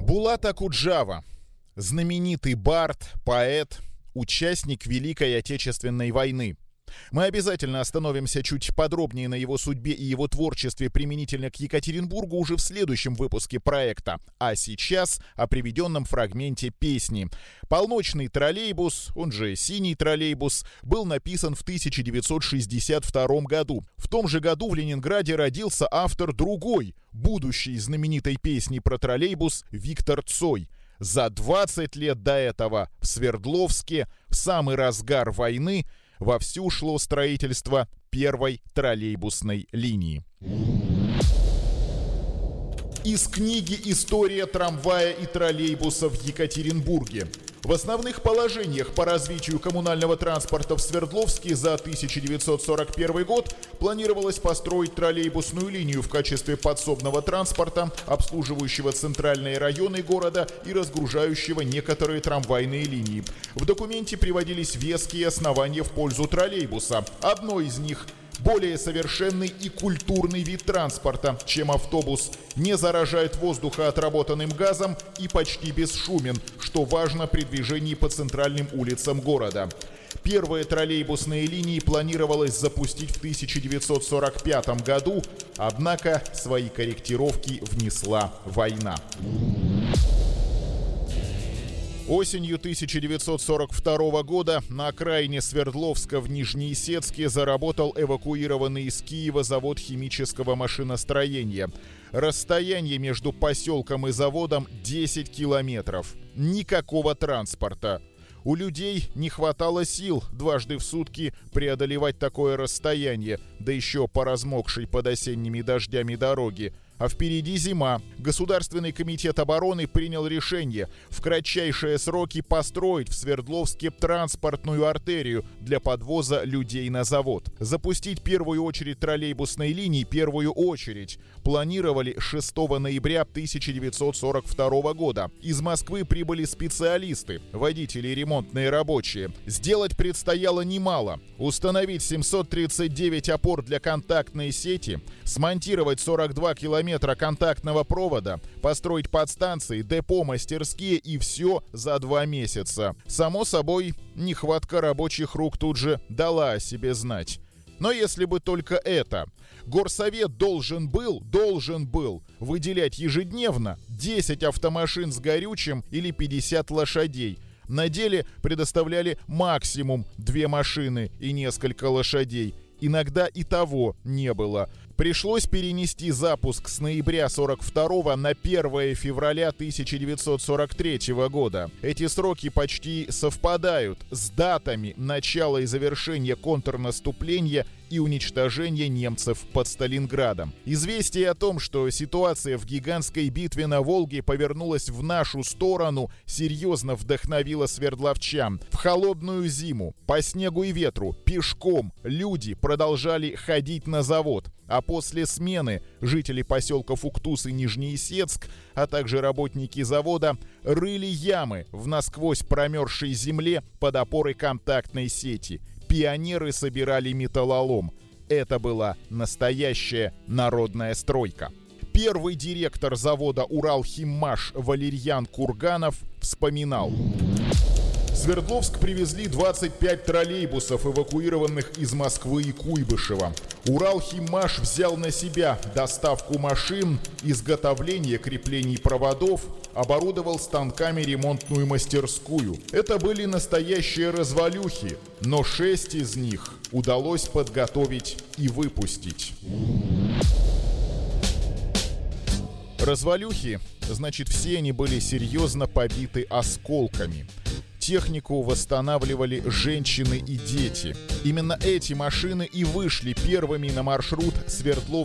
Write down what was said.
Булат Акуджава, знаменитый бард, поэт, участник Великой Отечественной войны. Мы обязательно остановимся чуть подробнее на его судьбе и его творчестве применительно к Екатеринбургу уже в следующем выпуске проекта. А сейчас о приведенном фрагменте песни. «Полночный троллейбус», он же «Синий троллейбус», был написан в 1962 году. В том же году в Ленинграде родился автор другой, будущей знаменитой песни про троллейбус Виктор Цой. За 20 лет до этого в Свердловске, в самый разгар войны, вовсю шло строительство первой троллейбусной линии. Из книги «История трамвая и троллейбуса в Екатеринбурге». В основных положениях по развитию коммунального транспорта в Свердловске за 1941 год планировалось построить троллейбусную линию в качестве подсобного транспорта, обслуживающего центральные районы города и разгружающего некоторые трамвайные линии. В документе приводились веские основания в пользу троллейбуса. Одно из них – более совершенный и культурный вид транспорта, чем автобус, не заражает воздуха отработанным газом и почти бесшумен, что важно при движении по центральным улицам города. Первые троллейбусные линии планировалось запустить в 1945 году, однако свои корректировки внесла война. Осенью 1942 года на окраине Свердловска в Нижнеесецке заработал эвакуированный из Киева завод химического машиностроения. Расстояние между поселком и заводом 10 километров. Никакого транспорта. У людей не хватало сил дважды в сутки преодолевать такое расстояние, да еще по размокшей под осенними дождями дороге. А впереди зима. Государственный комитет обороны принял решение в кратчайшие сроки построить в Свердловске транспортную артерию для подвоза людей на завод. Запустить первую очередь троллейбусной линии, планировали 6 ноября 1942 года. Из Москвы прибыли специалисты, водители и ремонтные рабочие. Сделать предстояло немало. Установить 739 опор для контактной сети, смонтировать 42 километра контактного провода, построить подстанции, депо, мастерские, и все за 2 месяца. Само собой, нехватка рабочих рук тут же дала о себе знать. Но если бы только это. Горсовет должен был выделять ежедневно 10 автомашин с горючим или 50 лошадей. На деле предоставляли максимум 2 машины и несколько лошадей. Иногда и того не было. Пришлось перенести запуск с ноября 42 на 1 февраля 1943 года. Эти сроки почти совпадают с датами начала и завершения контрнаступления и уничтожения немцев под Сталинградом. Известие о том, что ситуация в гигантской битве на Волге повернулась в нашу сторону, серьезно вдохновило свердловчан. В холодную зиму, по снегу и ветру, пешком люди продолжали ходить на завод. А после смены жители поселков Уктус и Нижнеесецк, а также работники завода, рыли ямы в насквозь промерзшей земле под опорой контактной сети. Пионеры собирали металлолом. Это была настоящая народная стройка. Первый директор завода «Уралхиммаш» Валерьян Курганов вспоминал. В Свердловск привезли 25 троллейбусов, эвакуированных из Москвы и Куйбышева. Уралхиммаш взял на себя доставку машин, изготовление креплений проводов, оборудовал станками ремонтную мастерскую. Это были настоящие развалюхи, но 6 из них удалось подготовить и выпустить. Развалюхи, значит, все они были серьезно побиты осколками. Технику восстанавливали женщины и дети. Именно эти машины и вышли первыми на маршрут